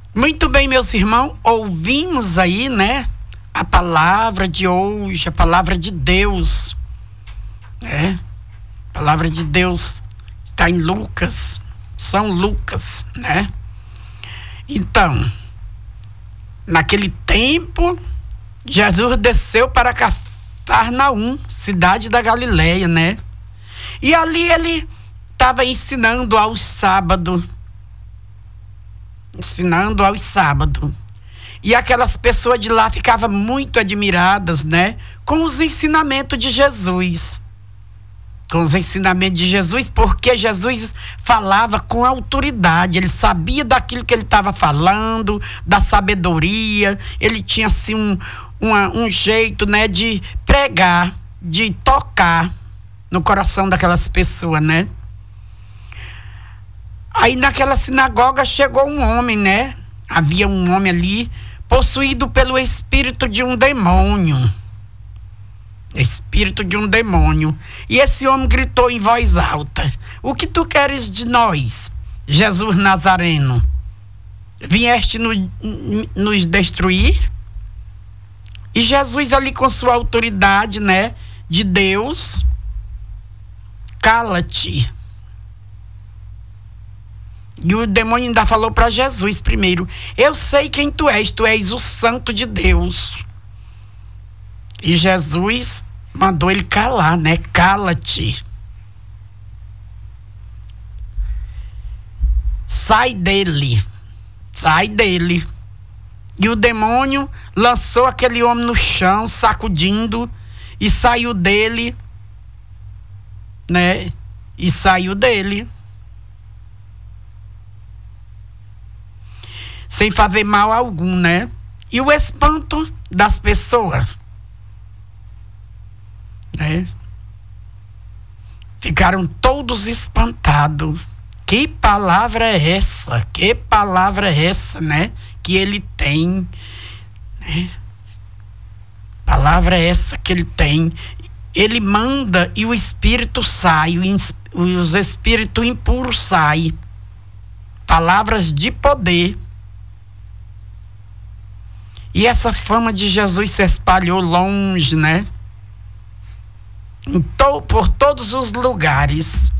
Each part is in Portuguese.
Muito bem, meus irmãos, ouvimos aí, né, a palavra de hoje, a palavra de Deus, né? A palavra de Deus está em Lucas, São Lucas, né? Então, naquele tempo, Jesus desceu para Cafarnaum, cidade da Galileia, né? E ali ele estava ensinando aos sábados. E aquelas pessoas de lá ficavam muito admiradas, né? Com os ensinamentos de Jesus. Porque Jesus falava com autoridade. Ele sabia daquilo que ele estava falando, da sabedoria. Ele tinha, assim, um jeito, né? De pregar, de tocar no coração daquelas pessoas, né? Aí naquela sinagoga chegou um homem, né? Havia um homem ali possuído pelo espírito de um demônio. E esse homem gritou em voz alta: "O que tu queres de nós, Jesus Nazareno? Vieste nos destruir?" E Jesus ali com sua autoridade, né? De Deus: "Cala-te." E o demônio ainda falou para Jesus primeiro: "Eu sei quem tu és o Santo de Deus." E Jesus mandou ele calar, né? "Cala-te. Sai dele." E o demônio lançou aquele homem no chão, sacudindo, e saiu dele, né? Sem fazer mal algum, né? E o espanto das pessoas, né? Ficaram todos espantados. Que palavra é essa? Né? Que ele tem, né? Palavra é essa que ele tem. Ele manda e o espírito sai, os espíritos impuros saem. Palavras de poder. E essa fama de Jesus se espalhou longe, né? Por todos os lugares.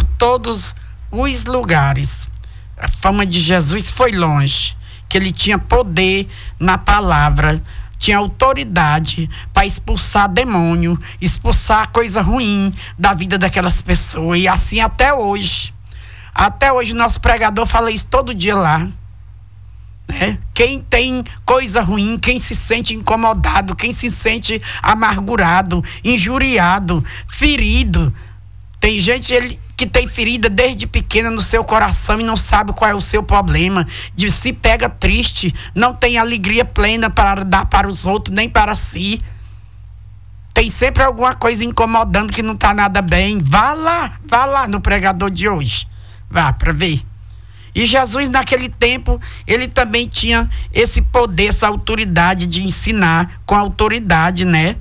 A fama de Jesus foi longe. Que ele tinha poder na palavra, tinha autoridade para expulsar demônio, expulsar coisa ruim da vida daquelas pessoas. E assim até hoje. Até hoje o nosso pregador fala isso todo dia lá. Quem tem coisa ruim, quem se sente incomodado, quem se sente amargurado, injuriado, ferido. Tem gente que tem ferida desde pequena no seu coração e não sabe qual é o seu problema. Se pega triste, não tem alegria plena para dar para os outros, nem para si. Tem sempre alguma coisa incomodando que não está nada bem. Vá lá no pregador de hoje. Vá para ver. E Jesus, naquele tempo, ele também tinha esse poder, essa autoridade de ensinar com autoridade, né?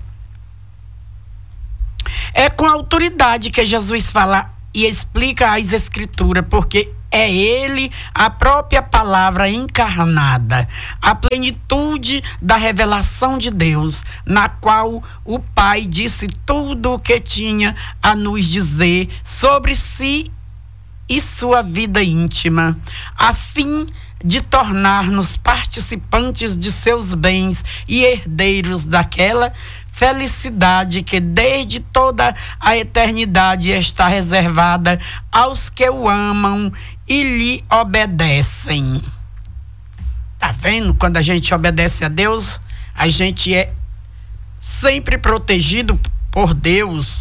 É com autoridade que Jesus fala e explica as Escrituras, porque é ele, a própria palavra encarnada, a plenitude da revelação de Deus, na qual o Pai disse tudo o que tinha a nos dizer sobre si e sua vida íntima, a fim de tornar-nos participantes de seus bens e herdeiros daquela felicidade que desde toda a eternidade está reservada aos que o amam e lhe obedecem. Tá vendo? Quando a gente obedece a Deus, a gente é sempre protegido por Deus.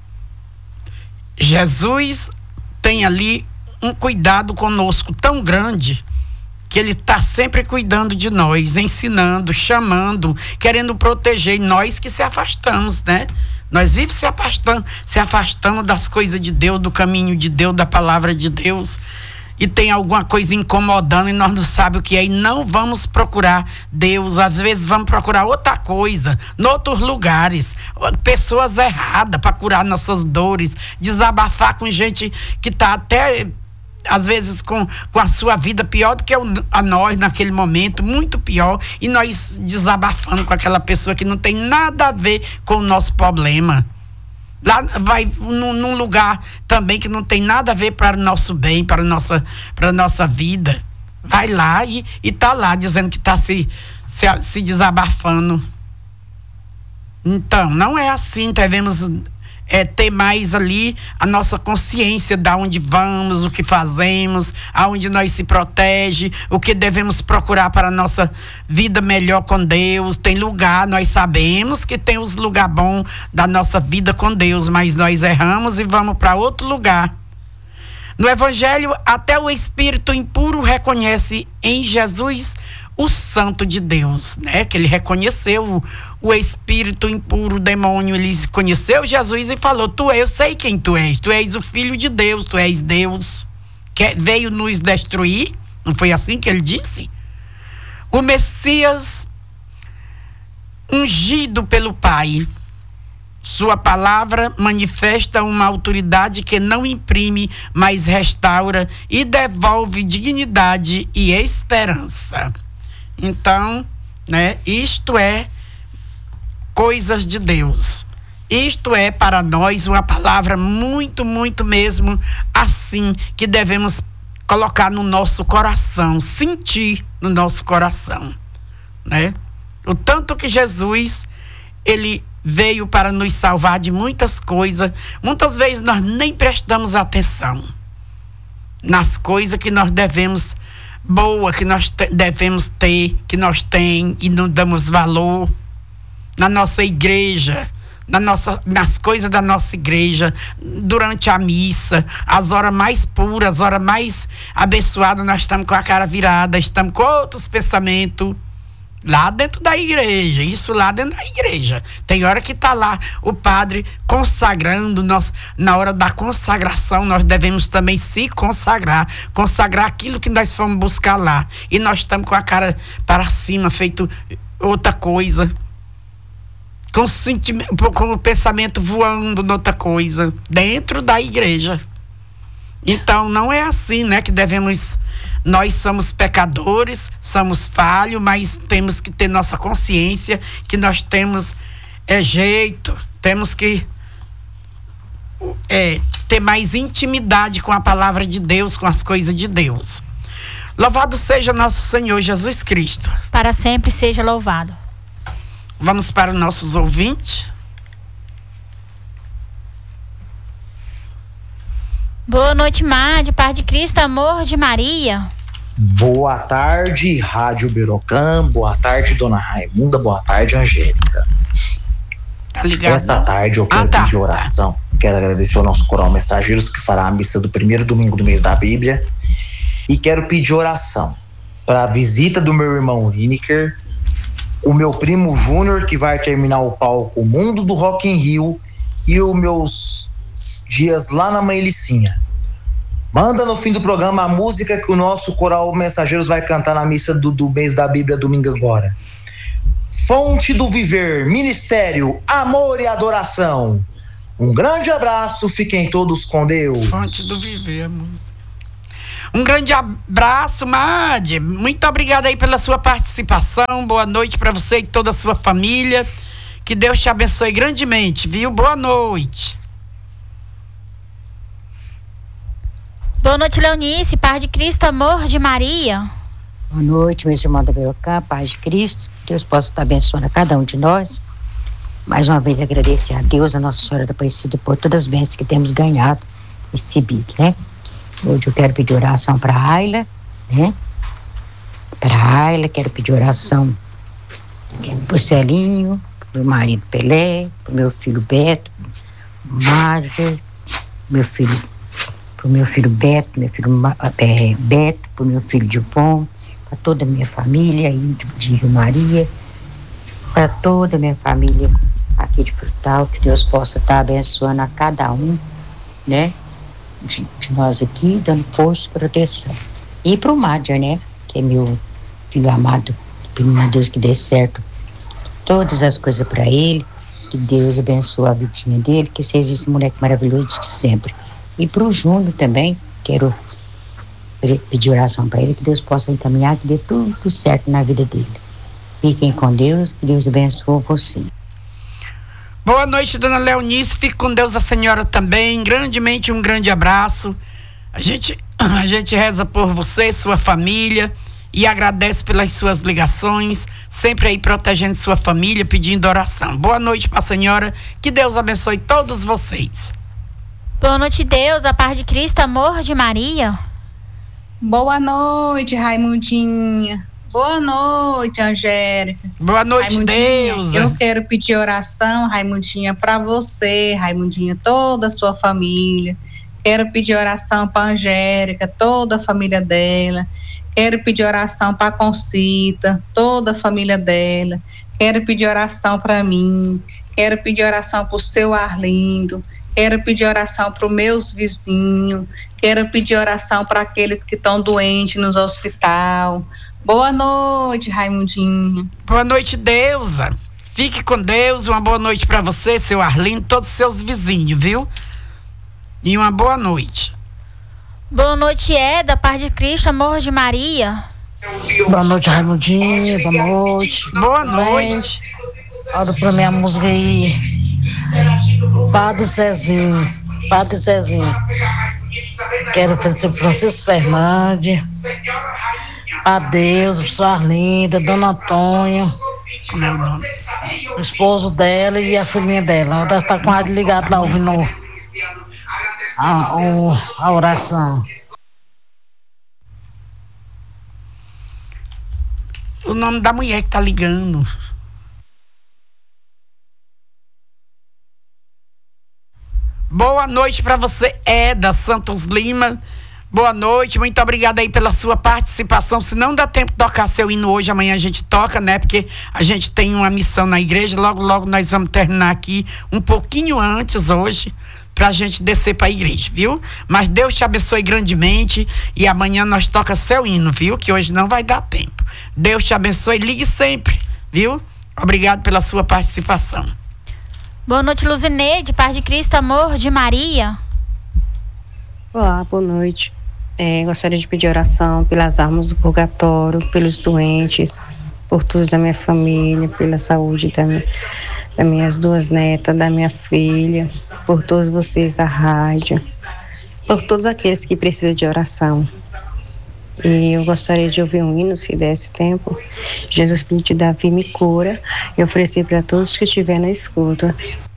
Jesus tem ali um cuidado conosco tão grande que ele está sempre cuidando de nós, ensinando, chamando, querendo proteger, nós que se afastamos, né? Nós vivemos se afastando das coisas de Deus, do caminho de Deus, da palavra de Deus, e tem alguma coisa incomodando e nós não sabemos o que é, e não vamos procurar Deus. Às vezes vamos procurar outra coisa, em outros lugares, pessoas erradas para curar nossas dores, desabafar com gente que está até às vezes com a sua vida pior do que a nós naquele momento, muito pior, e nós desabafando com aquela pessoa que não tem nada a ver com o nosso problema. Lá vai num lugar também que não tem nada a ver para o nosso bem, para a nossa vida. Vai lá e tá lá dizendo que está se desabafando. Então, não é assim. Devemos ter mais ali a nossa consciência de onde vamos, o que fazemos, aonde nós se protege, o que devemos procurar para a nossa vida melhor com Deus. Tem lugar, nós sabemos que tem os lugar bom da nossa vida com Deus, mas nós erramos e vamos para outro lugar. No Evangelho, até o espírito impuro reconhece em Jesus o Santo de Deus, né? Que ele reconheceu o espírito impuro, o demônio. Ele conheceu Jesus e falou: eu sei quem tu és o Filho de Deus, tu és Deus, que veio nos destruir. Não foi assim que ele disse? O Messias ungido pelo Pai. Sua palavra manifesta uma autoridade que não imprime, mas restaura e devolve dignidade e esperança. Então, né, isto é coisas de Deus. Isto é para nós uma palavra muito, muito mesmo assim, que devemos colocar no nosso coração, sentir no nosso coração, né? O tanto que Jesus, ele veio para nos salvar de muitas coisas. Muitas vezes nós nem prestamos atenção nas coisas que nós devemos, que nós devemos ter, que nós temos e não damos valor. Na nossa igreja, nas coisas da nossa igreja, durante a missa, as horas mais puras, as horas mais abençoadas, nós estamos com a cara virada, estamos com outros pensamentos. Lá dentro da igreja, isso lá dentro da igreja. Tem hora que está lá o padre consagrando, na hora da consagração nós devemos também se consagrar aquilo que nós fomos buscar lá. E nós estamos com a cara para cima, feito outra coisa, com o pensamento voando noutra coisa, dentro da igreja. Então não é assim, né, que devemos. Nós somos pecadores, somos falhos, mas temos que ter nossa consciência que nós temos jeito, temos que ter mais intimidade com a palavra de Deus, com as coisas de Deus. Louvado seja nosso Senhor Jesus Cristo. Para sempre seja louvado. Vamos para os nossos ouvintes. Boa noite, Made, paz de Cristo, amor de Maria. Boa tarde, Rádio Birocã. Boa tarde, Dona Raimunda. Boa tarde, Angélica. Tá ligado? Essa tarde eu quero pedir oração. Quero agradecer ao nosso coral Mensageiros, que fará a missa do primeiro domingo do mês da Bíblia. E quero pedir oração para a visita do meu irmão Lineker, o meu primo Júnior, que vai terminar o palco Mundo do Rock in Rio, e os meus dias lá na Mãe Licinha. Manda no fim do programa a música que o nosso coral Mensageiros vai cantar na missa do mês da Bíblia domingo agora. Fonte do Viver, Ministério, Amor e Adoração. Um grande abraço, fiquem todos com Deus. Fonte do Viver, a música. Um grande abraço, Made. Muito obrigada aí pela sua participação. Boa noite para você e toda a sua família. Que Deus te abençoe grandemente, viu? Boa noite. Boa noite, Leonice, paz de Cristo, amor de Maria. Boa noite, meus irmãos da Birocã, paz de Cristo. Deus possa estar abençoando a cada um de nós. Mais uma vez agradecer a Deus, a Nossa Senhora da Aparecida, por todas as bênçãos que temos ganhado e recebido, né? Hoje eu quero pedir oração para a Ayla, né? Para a Ayla, quero pedir oração para o Celinho, pro meu marido Pelé, pro meu filho Beto, Márcio, pro meu filho Beto, Beto, pro meu filho Dipom, para toda a minha família aí de Rio Maria, para toda a minha família aqui de Frutal, que Deus possa estar abençoando a cada um, né, de nós aqui, dando força e proteção. E pro Mádia, né, que é meu filho amado, pedindo a Deus que dê certo todas as coisas para ele, que Deus abençoe a vidinha dele, que seja esse moleque maravilhoso de sempre. E pro Júnior também, quero pedir oração para ele, que Deus possa encaminhar, que dê tudo certo na vida dele. Fiquem com Deus, que Deus abençoe você. Boa noite, dona Leonice, fique com Deus a senhora também, grandemente um grande abraço. A gente reza por você, sua família, e agradece pelas suas ligações, sempre aí protegendo sua família, pedindo oração. Boa noite para a senhora, que Deus abençoe todos vocês. Boa noite, Deus, a paz de Cristo, amor de Maria. Boa noite, Raimundinha. Boa noite, Angélica. Boa noite, Deus. Eu quero pedir oração, Raimundinha, para você, Raimundinha, toda a sua família. Quero pedir oração para Angélica, toda a família dela. Quero pedir oração para Concita, toda a família dela. Quero pedir oração para mim. Quero pedir oração para o seu Arlindo. Quero pedir oração para os meus vizinhos. Quero pedir oração para aqueles que estão doentes nos hospitais. Boa noite, Raimundinho. Boa noite, Deusa. Fique com Deus. Uma boa noite para você, seu Arlindo, todos os seus vizinhos, viu? E uma boa noite. Boa noite, Eda, paz de Cristo, amor de Maria. Boa noite, Raimundinho. Boa noite. Boa noite. Olha pra minha música aí. Padre Zezinho. Padre Zezinho. Quero fazer Francisco Fernandes. A Deus, professor Arlinda, Dona Antônia. Como é o nome? O esposo dela e a filhinha dela. Ela está com a rádio ligada lá ouvindo a oração. O nome da mulher que tá ligando. Boa noite para você, Eda Santos Lima. Boa noite, muito obrigada aí pela sua participação. Se não dá tempo de tocar seu hino hoje, amanhã a gente toca, né? Porque a gente tem uma missão na igreja. Logo, logo nós vamos terminar aqui um pouquinho antes hoje, pra gente descer pra igreja, viu? Mas Deus te abençoe grandemente e amanhã nós toca seu hino, viu? Que hoje não vai dar tempo. Deus te abençoe, ligue sempre, viu? Obrigado pela sua participação. Boa noite, Luzineide, paz de Cristo, amor de Maria. Olá, boa noite. Gostaria de pedir oração pelas almas do purgatório, pelos doentes, por todos da minha família, pela saúde das minhas duas netas, da minha filha, por todos vocês da rádio, por todos aqueles que precisam de oração. E eu gostaria de ouvir um hino, se desse tempo. Jesus Filho de Davi me cura, e oferecer para todos que estiver na escuta.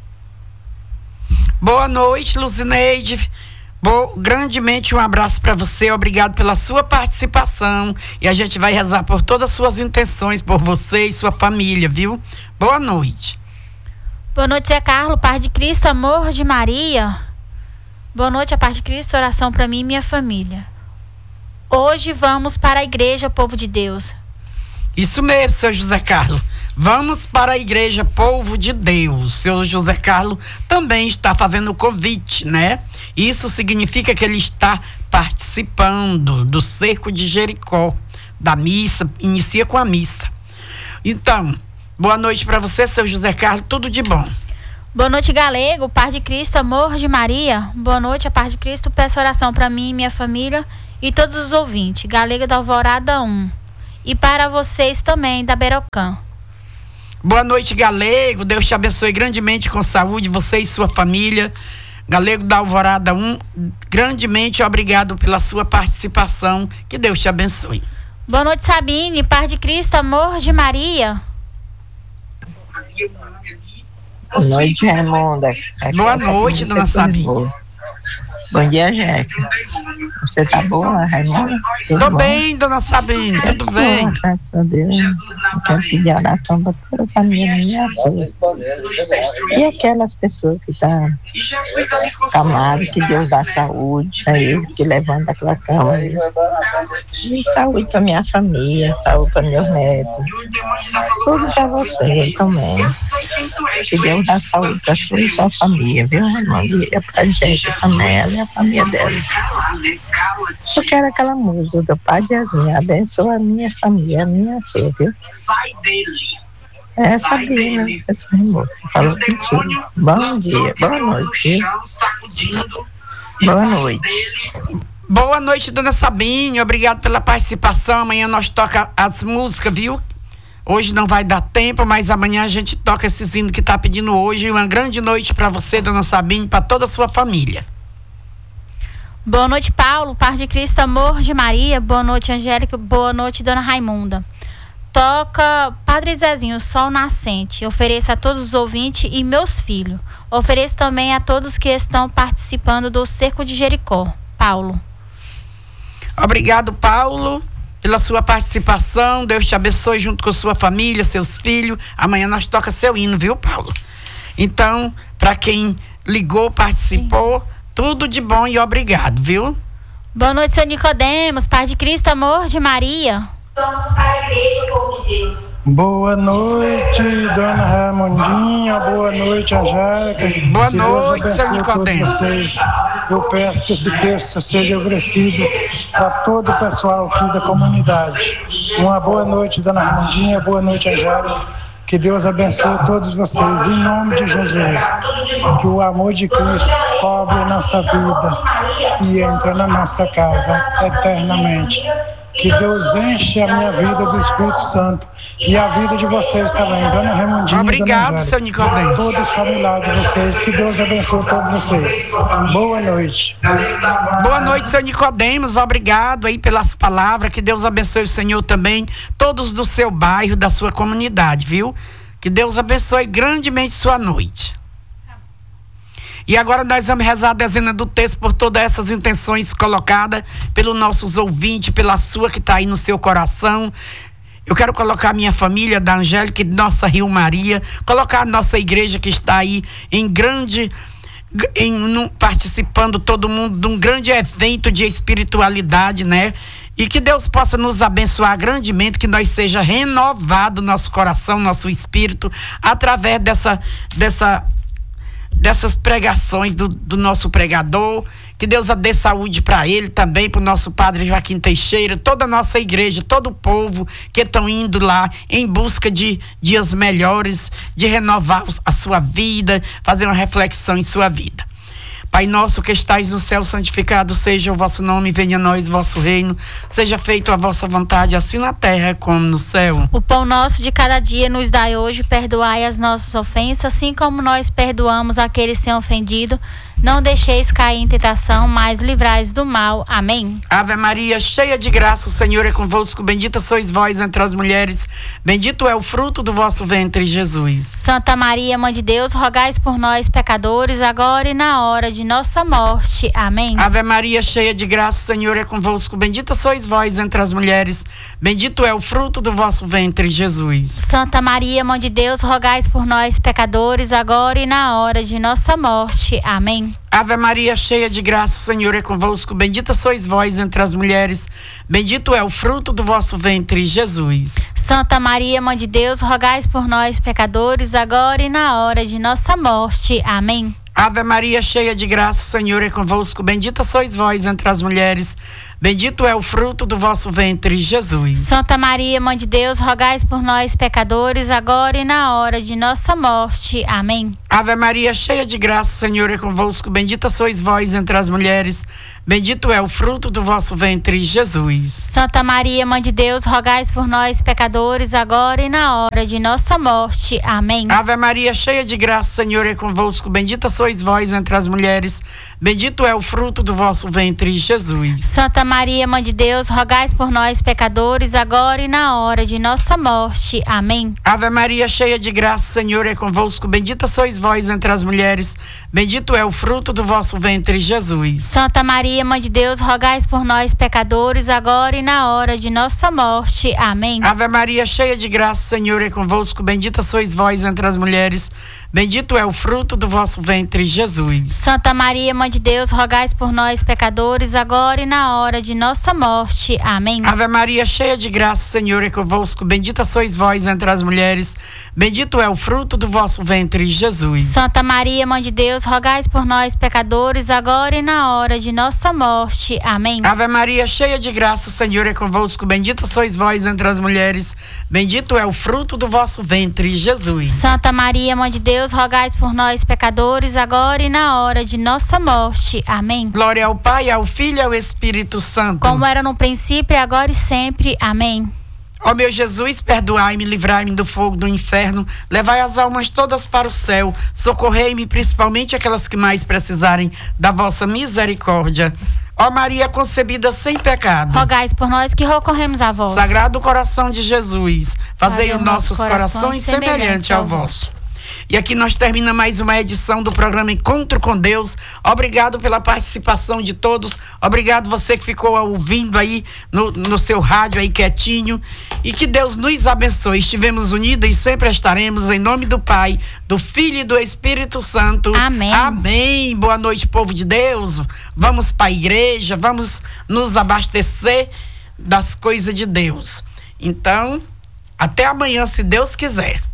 Boa noite, Luzineide. Grandemente um abraço para você, obrigado pela sua participação e a gente vai rezar por todas as suas intenções, por você e sua família, viu? Boa noite. Boa noite, Zé Carlos, paz de Cristo, amor de Maria. Boa noite, a paz de Cristo, oração para mim e minha família. Hoje vamos para a igreja, povo de Deus. Isso mesmo, seu José Carlos. Vamos para a igreja, povo de Deus. Seu José Carlos também está fazendo o convite, né? Isso significa que ele está participando do cerco de Jericó, da missa, inicia com a missa. Então, boa noite para você, seu José Carlos, tudo de bom. Boa noite, Galego, paz de Cristo, amor de Maria. Boa noite, a paz de Cristo, peço oração para mim e minha família e todos os ouvintes. Galego da Alvorada 1. E para vocês também, da Berocã. Boa noite, Galego. Deus te abençoe grandemente com saúde, você e sua família. Galego da Alvorada 1, grandemente obrigado pela sua participação. Que Deus te abençoe. Boa noite, Sabine. Paz de Cristo, amor de Maria. Boa noite, Raimunda. Boa noite, dona Sabine. Bom dia, Jéssica. Você tá boa, Raimunda? Tô bem, dona Sabine, tudo bem? Graças a Deus. Eu quero pedir oração para toda a família minha sua. E aquelas pessoas que estão acamadas, que Deus dá saúde a ele, que levanta aquela cama. E saúde para minha família, saúde para meus netos. Tudo para você também. Que Deus dá saúde para sua e sua família, viu, Raimunda? E para a gente também, ela e a família dela. Eu quero aquela música do Pai de Azinha, abençoa a minha família, a minha sua, viu? Sabia, né? Você falou contigo. Bom dia, boa noite, viu? Boa noite. Boa noite, dona Sabine. Obrigado pela participação. Amanhã nós toca as músicas, viu? Hoje não vai dar tempo, mas amanhã a gente toca esses hinos que tá pedindo hoje. Uma grande noite para você, dona Sabine, para toda a sua família. Boa noite, Paulo. Paz de Cristo, amor de Maria. Boa noite, Angélica. Boa noite, dona Raimunda. Toca Padre Zezinho, Sol Nascente. Ofereço a todos os ouvintes e meus filhos. Ofereço também a todos que estão participando do Cerco de Jericó. Paulo. Obrigado, Paulo, pela sua participação. Deus te abençoe junto com sua família, seus filhos. Amanhã nós toca seu hino, viu, Paulo? Então, para quem ligou, participou, tudo de bom e obrigado, viu? Boa noite, seu Nicodemos. Paz de Cristo, amor de Maria. Vamos para a igreja, povo de Deus. Boa noite, dona Raimundinha. Boa noite, Angélica. Boa noite, seu Nicodemos. Eu peço que esse texto seja oferecido para todo o pessoal aqui da comunidade. Uma boa noite, dona Raimundinha. Boa noite, Angélica. Que Deus abençoe todos vocês, em nome de Jesus. Que o amor de Cristo cobre a nossa vida e entra na nossa casa eternamente. Que Deus enche a minha vida do Espírito Santo e a vida de vocês também. Dona Raimundinha. Obrigado, seu Nicodemos. Todos os familiares de vocês. Que Deus abençoe todos vocês. Boa noite. Boa noite, seu Nicodemos. Obrigado aí pelas palavras. Que Deus abençoe o senhor também. Todos do seu bairro, da sua comunidade, viu? Que Deus abençoe grandemente sua noite. E agora nós vamos rezar a dezena do texto por todas essas intenções colocadas pelos nossos ouvintes, pela sua que está aí no seu coração. Eu quero colocar a minha família da Angélica e de nossa Rio Maria, colocar a nossa igreja que está aí participando todo mundo de um grande evento de espiritualidade, né? E que Deus possa nos abençoar grandemente, que nós seja renovado nosso coração, nosso espírito, através dessas pregações do nosso pregador. Que Deus dê saúde para ele também, para o nosso padre Joaquim Teixeira, toda a nossa igreja, todo o povo que estão indo lá em busca de dias melhores, de renovar a sua vida, fazer uma reflexão em sua vida. Pai nosso que estais no céu, santificado seja o vosso nome, venha a nós o vosso reino, seja feita a vossa vontade, assim na terra como no céu. O pão nosso de cada dia nos dai hoje, perdoai as nossas ofensas, assim como nós perdoamos aqueles que têm ofendido. Não deixeis cair em tentação, mas livrais do mal. Amém. Ave Maria, cheia de graça, o Senhor é convosco. Bendita sois vós entre as mulheres. Bendito é o fruto do vosso ventre, Jesus. Santa Maria, Mãe de Deus, rogais por nós, pecadores, agora e na hora de nossa morte. Amém. Ave Maria, cheia de graça, o Senhor é convosco. Bendita sois vós entre as mulheres. Bendito é o fruto do vosso ventre, Jesus. Santa Maria, Mãe de Deus, rogais por nós, pecadores, agora e na hora de nossa morte. Amém. Ave Maria, cheia de graça, o Senhor é convosco. Bendita sois vós entre as mulheres. Bendito é o fruto do vosso ventre, Jesus. Santa Maria, Mãe de Deus, rogais por nós, pecadores, agora e na hora de nossa morte. Amém. Ave Maria, cheia de graça, o Senhor é convosco. Bendita sois vós entre as mulheres. Bendito é o fruto do vosso ventre, Jesus. Santa Maria, Mãe de Deus, rogais por nós, pecadores, agora e na hora de nossa morte. Amém. Ave Maria, cheia de graça, o Senhor é convosco. Bendita sois vós entre as mulheres. Bendito é o fruto do vosso ventre, Jesus. Santa Maria, Mãe de Deus, rogais por nós, pecadores, agora e na hora de nossa morte. Amém. Ave Maria, cheia de graça, o Senhor é convosco. Bendita sois vós entre as mulheres. Bendito é o fruto do vosso ventre, Jesus. Santa Maria, Mãe de Deus, rogais por nós, pecadores, agora e na hora de nossa morte. Amém. Ave Maria, cheia de graça, o Senhor é convosco. Bendita sois vós entre as mulheres. Bendito é o fruto do vosso ventre, Jesus. Santa Maria, Mãe de Deus, rogais por nós, pecadores, agora e na hora de nossa morte. Amém. Ave Maria, cheia de graça, o Senhor é convosco. Bendita sois vós entre as mulheres. Bendito é o fruto do vosso ventre, Jesus. Santa Maria, Mãe de Deus, rogais por nós, pecadores, agora e na hora hora de nossa morte. Amém. Ave Maria, cheia de graça, o Senhor é convosco. Bendita sois vós entre as mulheres. Bendito é o fruto do vosso ventre, Jesus. Santa Maria, Mãe de Deus, rogai por nós, pecadores, agora e na hora de nossa morte. Amém. Ave Maria, cheia de graça, o Senhor é convosco. Bendita sois vós entre as mulheres. Bendito é o fruto do vosso ventre, Jesus. Santa Maria, Mãe de Deus, rogai por nós, pecadores, agora e na hora de nossa morte. Amém. Glória ao Pai, ao Filho e ao Espírito Santo. Como era no princípio, agora e sempre. Amém. Ó meu Jesus, perdoai-me, livrai-me do fogo do inferno, levai as almas todas para o céu, socorrei-me, principalmente aquelas que mais precisarem da vossa misericórdia. Ó Maria concebida sem pecado, rogais por nós que recorremos a vós. Sagrado coração de Jesus, fazei os nossos corações semelhante ao vosso. E aqui nós terminamos mais uma edição do programa Encontro com Deus. Obrigado pela participação de todos. Obrigado você que ficou ouvindo aí no seu rádio aí quietinho. E que Deus nos abençoe. Estivemos unidos e sempre estaremos, em nome do Pai, do Filho e do Espírito Santo. Amém. Amém. Boa noite, povo de Deus. Vamos para a igreja, vamos nos abastecer das coisas de Deus. Então, até amanhã, se Deus quiser.